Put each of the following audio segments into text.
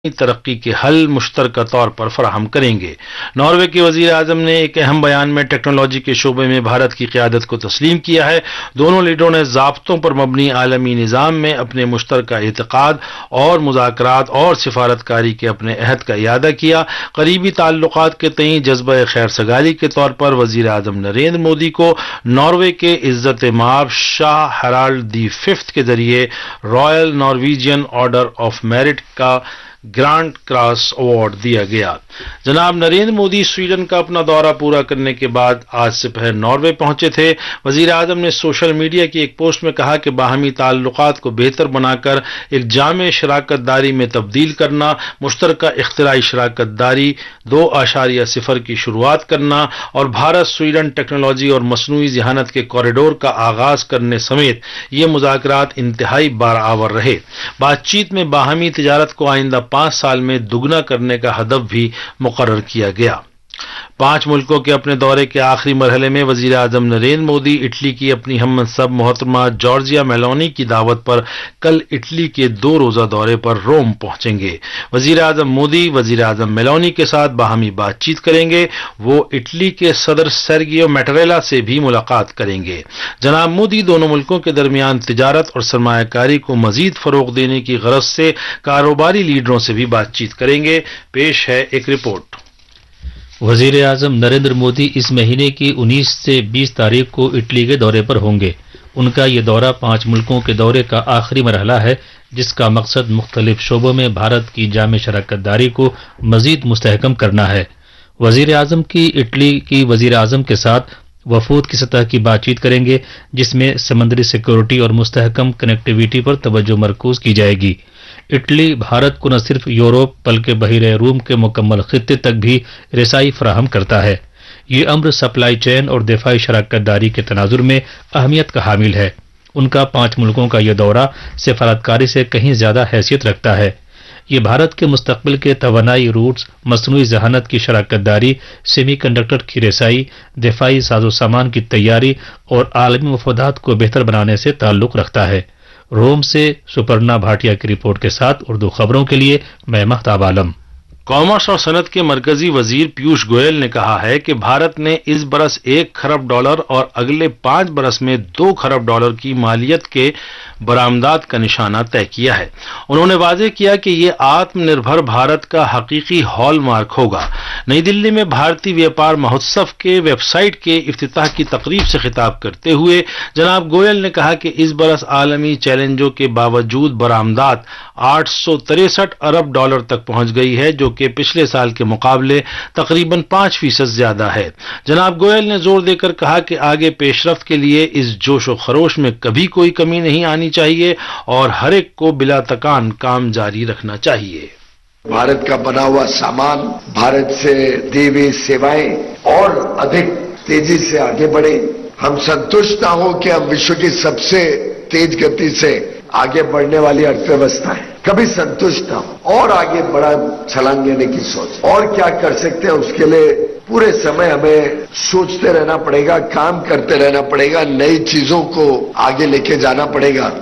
ترقی کے حل مشترکہ طور پر فراہم کریں گے۔ ناروے کے وزیر اعظم نے ایک اہم بیان میں ٹیکنالوجی کے شعبے میں بھارت کی قیادت کو تسلیم کیا ہے۔ دونوں لیڈروں نے ضابطوں پر مبنی عالمی نظام میں اپنے مشترکہ اعتقاد اور مذاکرات اور سفارتکاری کے اپنے عہد کا اعادہ کیا۔ قریبی تعلقات کے تئیں جذبہ خیر سگالی کے طور پر وزیر اعظم نریندر مودی کو ناروے کے عزت مآب شاہ ہرالڈ دی ففتھ کے ذریعے Royal Norwegian order of merit کا گرانڈ کراس ایوارڈ دیا گیا۔ جناب نریندر مودی سویڈن کا اپنا دورہ پورا کرنے کے بعد آج سپہر ناروے پہنچے تھے۔ وزیر اعظم نے سوشل میڈیا کی ایک پوسٹ میں کہا کہ باہمی تعلقات کو بہتر بنا کر ایک جامع شراکت داری میں تبدیل کرنا، مشترکہ اختراعی شراکت داری 2.0 کی شروعات کرنا اور بھارت سویڈن ٹیکنالوجی اور مصنوعی ذہانت کے کوریڈور کا آغاز کرنے سمیت یہ مذاکرات انتہائی بارآور رہے۔ بات چیت میں باہمی تجارت کو آئندہ 5 سال میں دگنا کرنے کا ہدف بھی مقرر کیا گیا۔ 5 ملکوں کے اپنے دورے کے آخری مرحلے میں وزیر اعظم نریندر مودی اٹلی کی اپنی ہم منصب محترمہ جارجیا میلونی کی دعوت پر کل اٹلی کے 2 روزہ دورے پر روم پہنچیں گے۔ وزیر اعظم مودی وزیر اعظم میلونی کے ساتھ باہمی بات چیت کریں گے۔ وہ اٹلی کے صدر سرگیو میٹریلا سے بھی ملاقات کریں گے۔ جناب مودی دونوں ملکوں کے درمیان تجارت اور سرمایہ کاری کو مزید فروغ دینے کی غرض سے کاروباری لیڈروں سے بھی بات چیت کریں گے۔ پیش ہے ایک رپورٹ۔ وزیر اعظم نریندر مودی اس مہینے کی 19 سے 20 تاریخ کو اٹلی کے دورے پر ہوں گے۔ ان کا یہ دورہ 5 ملکوں کے دورے کا آخری مرحلہ ہے، جس کا مقصد مختلف شعبوں میں بھارت کی جامع شراکت داری کو مزید مستحکم کرنا ہے۔ وزیر اعظم کی اٹلی کی وزیر اعظم کے ساتھ وفود کی سطح کی بات چیت کریں گے، جس میں سمندری سیکورٹی اور مستحکم کنیکٹیویٹی پر توجہ مرکوز کی جائے گی۔ اٹلی بھارت کو نہ صرف یورپ بلکہ بحیرہ روم کے مکمل خطے تک بھی رسائی فراہم کرتا ہے۔ یہ امر سپلائی چین اور دفاعی شراکت داری کے تناظر میں اہمیت کا حامل ہے۔ ان کا 5 ملکوں کا یہ دورہ سفارتکاری سے کہیں زیادہ حیثیت رکھتا ہے۔ یہ بھارت کے مستقبل کے توانائی روٹس، مصنوعی ذہانت کی شراکت داری، سیمی کنڈکٹر کی رسائی، دفاعی ساز و سامان کی تیاری اور عالمی مفادات کو بہتر بنانے سے تعلق رکھتا ہے۔ روم سے سپرنا بھاٹیا کی رپورٹ کے ساتھ اردو خبروں کے لیے میں مہتاب عالم۔ کامرس اور صنعت کے مرکزی وزیر پیوش گوئل نے کہا ہے کہ بھارت نے اس برس $1 کھرب اور اگلے 5 برس میں $2 کھرب کی مالیت کے برآمدات کا نشانہ طے کیا ہے۔ انہوں نے واضح کیا کہ یہ آتم نربھر بھارت کا حقیقی ہال مارک ہوگا۔ نئی دلی میں بھارتی ویاپار مہوتسو کے ویب سائٹ کے افتتاح کی تقریب سے خطاب کرتے ہوئے جناب گوئل نے کہا کہ اس برس عالمی چیلنجوں کے باوجود برآمدات $863 ارب تک پہنچ گئی ہے، جو کہ پچھلے سال کے مقابلے تقریباً 5% زیادہ ہے۔ جناب گوئل نے زور دے کر کہا کہ آگے پیش رفت کے لیے اس جوش و خروش میں کبھی کوئی کمی نہیں آنی چاہیے اور ہر ایک کو بلا تکان کام جاری رکھنا چاہیے۔ بھارت کا بنا ہوا سامان، بھارت سے دی ہوئی سیوائیں اور ادھک تیزی سے آگے بڑھے۔ ہم سنتشٹ نہ ہو کہ ہم وشو کی سب سے تیز گتی سے آگے بڑھنے والی ارتھ ویوستھا ہے، کبھی سنتشٹ نہ ہو اور آگے بڑا چھلانگ لینے کی سوچ۔ اور کیا کر سکتے ہیں اس کے لیے پورے سمے ہمیں سوچتے رہنا پڑے گا، کام کرتے رہنا پڑے گا، نئی چیزوں کو آگے لے کے جانا پڑے گا۔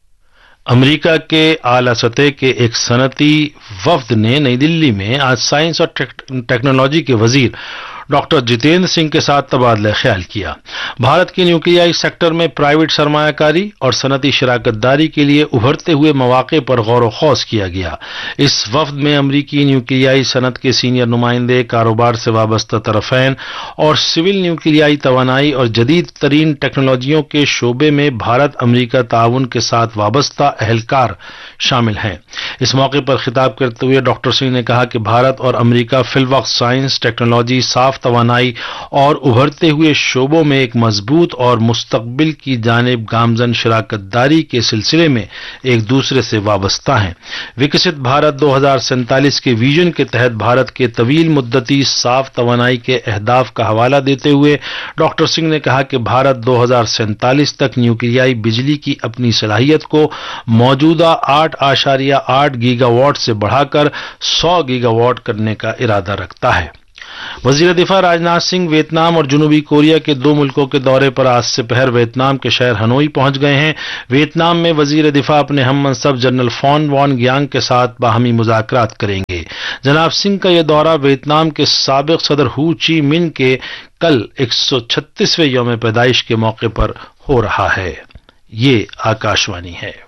امریکہ کے اعلیٰ سطح کے ایک صنعتی وفد نے نئی دلی میں آج سائنس اور ٹیکنالوجی کے وزیر ڈاکٹر جتیندر سنگھ کے ساتھ تبادلہ خیال کیا۔ بھارت کے نیوکلیائی سیکٹر میں پرائیویٹ سرمایہ کاری اور صنعتی شراکت داری کے لیے ابھرتے ہوئے مواقع پر غور و خوض کیا گیا۔ اس وفد میں امریکی نیوکلیائی صنعت کے سینئر نمائندے، کاروبار سے وابستہ طرفین اور سول نیوکلیائی توانائی اور جدید ترین ٹیکنالوجیوں کے شعبے میں بھارت امریکہ تعاون کے ساتھ وابستہ اہلکار شامل ہیں۔ اس موقع پر خطاب کرتے ہوئے ڈاکٹر سنگھ نے کہا کہ بھارت اور امریکہ فی الوقت سائنس، ٹیکنالوجی، صاف توانائی اور ابھرتے ہوئے شعبوں میں ایک مضبوط اور مستقبل کی جانب گامزن شراکت داری کے سلسلے میں ایک دوسرے سے وابستہ ہیں۔ وکست بھارت 2047 کے ویژن کے تحت بھارت کے طویل مدتی صاف توانائی کے اہداف کا حوالہ دیتے ہوئے ڈاکٹر سنگھ نے کہا کہ بھارت 2047 تک نیوکلیائی بجلی کی اپنی صلاحیت کو موجودہ 8.8 گیگا واٹ سے بڑھا کر 100 گیگا واٹ کرنے کا ارادہ رکھتا ہے۔ वजीर दिफा राजनाथ सिंह वियतनाम और जनूबी कोरिया के 2 मुल्कों के दौरे पर आज से पहर वियतनाम के शहर हनोई पहुंच गए हैं। वियतनाम में वजीर दिफा अपने हम मनसब जनरल फॉन वॉन ग्यांग के साथ बाहमी मुज़ाकरात करेंगे। जनाब सिंह का यह दौरा वियतनाम के साबिक सदर हू ची मिन के कल 136वें यौम पैदाइश के मौके पर हो रहा है। ये आकाशवाणी है।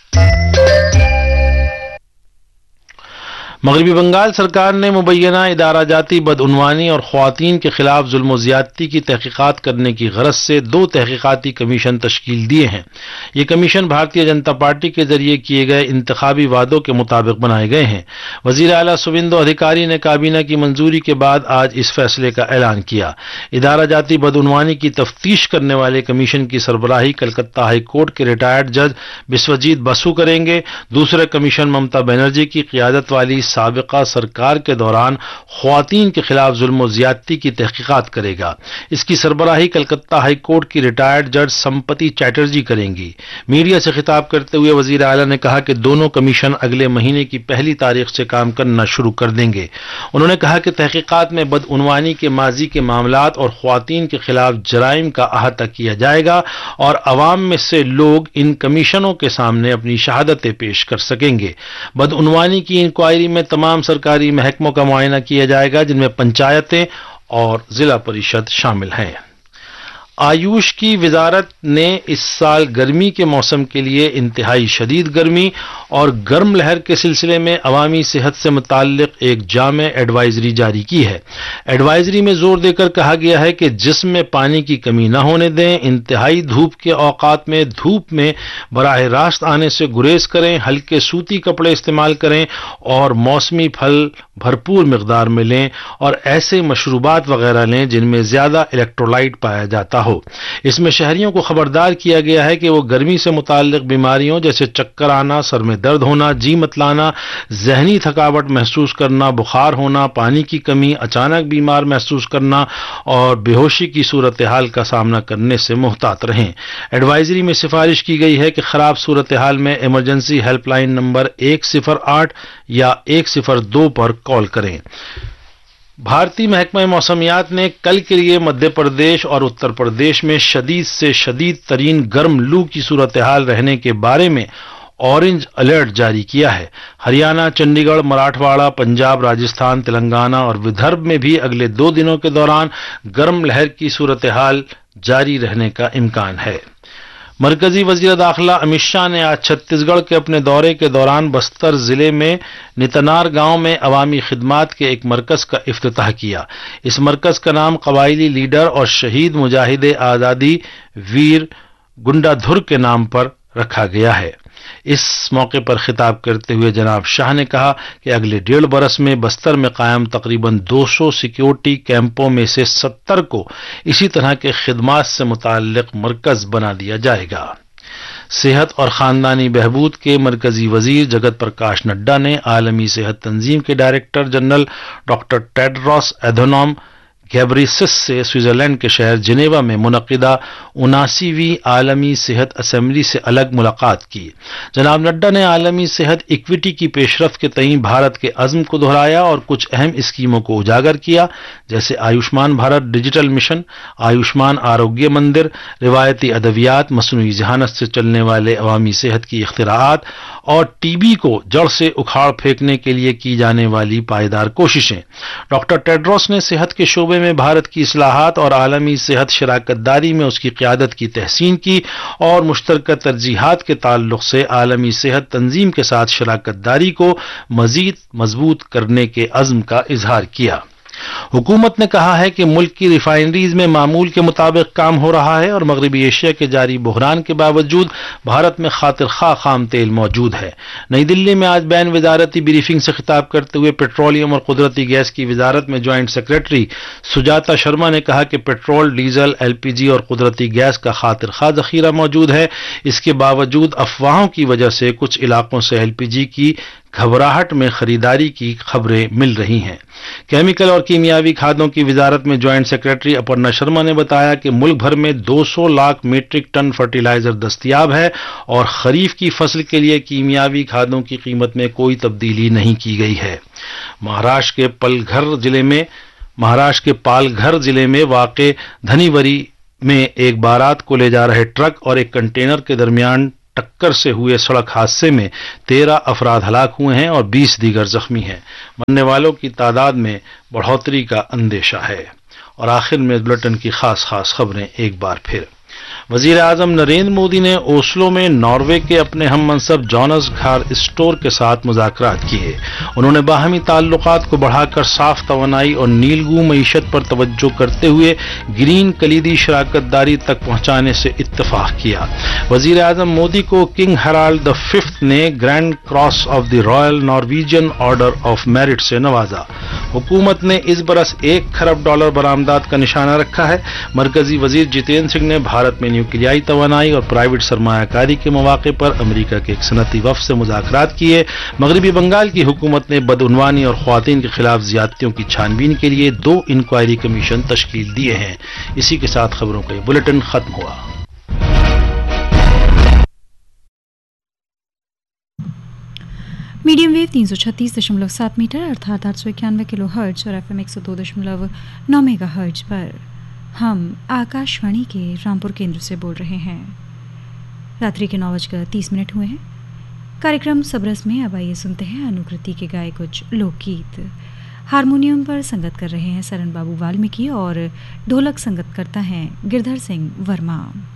मगरबी बंगाल सरकार ने मुबैना इदारा जाती बदउनवानी और ख्वातीन के खिलाफ जुल्म ज़्यादती की तहकीकात करने की गरज से 2 तहकीकाती कमीशन तश्कील दिए हैं। ये कमीशन भारतीय जनता पार्टी के जरिए किए गए इंतखाबी वादों के मुताबिक बनाए गए हैं। वजीर आला सुविंदो अधिकारी ने काबीना की मंजूरी के बाद आज इस फैसले का ऐलान किया। इदारा जाती बदउनवानी की तफ्तीश करने वाले कमीशन की सरबराही कलकत्ता हाई कोर्ट के रिटायर्ड जज बिस्वजीत बसु करेंगे। दूसरे कमीशन ममता बनर्जी की क़ियादत वाली साबिका सरकार के दौरान ख्वातीन के खिलाफ जुल्म ज़्यादती की तहकीकात करेगा। इसकी सरबराही कलकत्ता हाई कोर्ट की रिटायर्ड जज संपति चैटर्जी करेंगी। मीडिया से खिताब करते हुए वजीर आला ने कहा कि दोनों कमीशन अगले महीने की 1 तारीख से काम करना शुरू कर देंगे। उन्होंने कहा कि तहकीकात में बदउनवानी के माजी के मामलात और ख्वातीन के खिलाफ जराइम का अहाता किया जाएगा और अवाम में से लोग इन कमीशनों के सामने अपनी शहादतें पेश कर सकेंगे। बदउनवानी की इंक्वायरी में तमाम सरकारी महकमों का मुआयना किया जाएगा, जिनमें पंचायतें और जिला परिषद शामिल हैं। आयुष की वजारत ने इस साल गर्मी के मौसम के लिए इंतहाई शदीद गर्मी और गर्म लहर के सिलसिले में अवामी सेहत से मुताल्लिक एक जामे एडवाइजरी जारी की है। एडवाइजरी में जोर देकर कहा गया है कि जिस्म में पानी की कमी न होने दें, इंतहाई धूप के औकात में धूप में बराह रास्त आने से गुरेज करें, हल्के सूती कपड़े इस्तेमाल करें और मौसमी फल भरपूर मिकदार में लें और ऐसे मशरूबात वगैरह लें जिनमें ज्यादा इलेक्ट्रोलाइट पाया जाता हो। इसमें शहरियों को खबरदार किया गया है कि वो गर्मी से मुताल्लिक बीमारियों जैसे चक्कर आना, सर में दर्द होना, जी मतलाना, जहनी थकावट महसूस करना, बुखार होना, पानी की कमी, अचानक बीमार महसूस करना और बेहोशी की सूरत हाल का सामना करने से मुहतात रहें। एडवाइजरी में सिफारिश की गई है कि खराब सूरत हाल में इमरजेंसी हेल्पलाइन नंबर 108 या 102 पर कॉल करें। भारतीय महकमा मौसमियात ने कल के लिए मध्य प्रदेश और उत्तर प्रदेश में शदीद से शदीद तरीन गर्म लू की सूरत हाल रहने के बारे में ऑरेंज अलर्ट जारी किया है। हरियाणा, चंडीगढ़, मराठवाड़ा, पंजाब, राजस्थान, तेलंगाना और विदर्भ में भी अगले 2 दिनों के दौरान गर्म लहर की सूरत हाल जारी रहने का इम्कान है। मरकजी वजीर दाखिला अमित शाह ने आज छत्तीसगढ़ के अपने दौरे के दौरान बस्तर जिले में नितनार गांव में अवामी खिदमात के एक मरकज का इफ्तिताह किया। इस मरकज का नाम कबायली लीडर और शहीद मुजाहिद आज़ादी वीर गुंडाधुर के नाम पर रखा गया है। इस मौके पर खिताब करते हुए जनाब शाह ने कहा कि अगले 1.5 बरस में बस्तर में कायम तकरीबन 200 सिक्योरिटी कैंपों में से 70 को इसी तरह के खिदमात से मुताल्लिक मरकज बना दिया जाएगा। सेहत और खानदानी बहबूद के मरकजी वजीर जगत प्रकाश नड्डा ने आलमी सेहत तंजीम के डायरेक्टर जनरल डॉक्टर टेड्रोस एधनोम गैब्रियसिस से स्विट्जरलैंड के शहर जिनेवा में मुनक़िदा 79वीं आलमी सेहत असेंबली से अलग मुलाकात की। जनाब नड्डा ने आलमी सेहत इक्विटी की पेशरफ्त के तईं भारत के अज़्म को दोहराया और कुछ अहम स्कीमों को उजागर किया, जैसे आयुष्मान भारत डिजिटल मिशन, आयुष्मान आरोग्य मंदिर, रिवायती अदवियात, मसनूई जहानत से चलने वाले अवामी सेहत की इख्तिराआत और टीबी को जड़ से उखाड़ फेंकने के लिए की जाने वाली पायदार कोशिशें। डॉक्टर टेड्रोस ने सेहत के शोबे में भारत की इस्लाहात और आलमी सेहत शराकतदारी में उसकी क़ियादत की तहसीन की और मुश्तरका तरजीहात के ताल्लुक से आलमी सेहत तंजीम के साथ शराकतदारी को मजीद मजबूत करने के अज़्म का इजहार किया। हुकूमत ने कहा है कि मुल्क की रिफाइनरीज में मामूल के मुताबिक काम हो रहा है और मगरबी एशिया के जारी बहरान के बावजूद भारत में खातिर खा खाम तेल मौजूद है। नई दिल्ली में आज बैन वजारती ब्रीफिंग से खिताब करते हुए पेट्रोलियम और कुदरती गैस की वजारत में ज्वाइंट सेक्रेटरी सुजाता शर्मा ने कहा कि पेट्रोल, डीजल, एलपीजी और कुदरती गैस का खातिर खा जखीरा मौजूद है। इसके बावजूद अफवाहों की वजह से कुछ इलाकों से एलपीजी की घबराहट में खरीदारी की खबरें मिल रही हैं। केमिकल और कीमियावी खादों की वजारत में ज्वाइंट सेक्रेटरी अपर्णा शर्मा ने बताया कि मुल्क भर में 200 लाख मीट्रिक टन फर्टिलाइजर दस्तयाब है और खरीफ की फसल के लिए कीमियावी खादों की कीमत में कोई तब्दीली नहीं की गई है। महाराष्ट्र के पलघर जिले में महाराष्ट्र के पालघर जिले में वाक़े धनीवरी में एक बारात को ले जा रहे ट्रक और एक कंटेनर के दरमियान टक्कर से हुए सड़क हादसे में 13 अफराद हलाक हुए हैं और 20 दीगर जख्मी हैं। मरने वालों की तादाद में बढ़ोतरी का अंदेशा है। और आखिर में बुलेटिन की खास खबरें एक बार फिर। वजीर आजम नरेंद्र मोदी ने ओस्लो में नॉर्वे के अपने हम मनसब जॉनस खार स्टोर के साथ मुज़ाकरात किए। उन्होंने बाहमी ताल्लुकात को बढ़ाकर साफ तवानाई और नीलगू मईशत पर तवज्जो करते हुए ग्रीन कलीदी शराकतदारी तक पहुंचाने से इत्तफाक किया। वजीर आजम मोदी को किंग हेराल्ड V ने grand cross of the royal Norwegian order of merit से नवाजा। हुकूमत ने इस बरस $1 खरब बरामदात का निशाना रखा है। मरकजी वजीर जितेंद्र सिंह ने भारत में न्यूक्लियाई तवानाई और प्राइवेट सरमायाकारी के मौके पर अमेरिका के एक सनती वफ्द से मुज़ाकरात किए। मगरबी बंगाल की हुकूमत ने बदउनवानी और ख्वातीन के खिलाफ ज्यादतियों की छानबीन के लिए 2 इंक्वायरी कमीशन तश्कील दिए हैं। इसी के साथ खबरों का ये बुलेटिन खत्म हुआ। मीडियम वेव 336.7 मीटर अर्थात 891 किलो हर्ट्ज और FM 102.9 मेगा हर्ट्ज पर हम आकाशवाणी के रामपुर केंद्र से बोल रहे हैं। रात्रि के 9:30 हुए हैं। कार्यक्रम सबरस में अब आइए सुनते हैं अनुकृति के गाए कुछ लोकगीत। हारमोनियम पर संगत कर रहे हैं सरन बाबू वाल्मीकि और ढोलक संगत करता है गिरधर सिंह वर्मा।